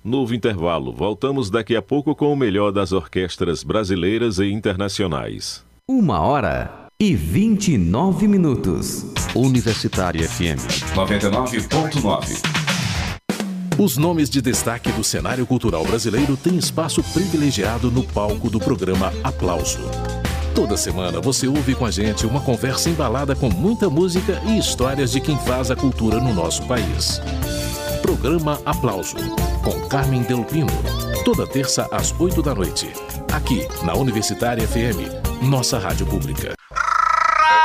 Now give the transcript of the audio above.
Novo intervalo. Voltamos daqui a pouco com o melhor das orquestras brasileiras e internacionais. 1h29. Universitária FM 99.9. Os nomes de destaque do cenário cultural brasileiro têm espaço privilegiado no palco do programa Aplauso. Toda semana você ouve com a gente uma conversa embalada com muita música e histórias de quem faz a cultura no nosso país. Programa Aplauso, com Carmen Delpino. Toda terça às 8 da noite. Aqui, na Universitária FM, nossa rádio pública.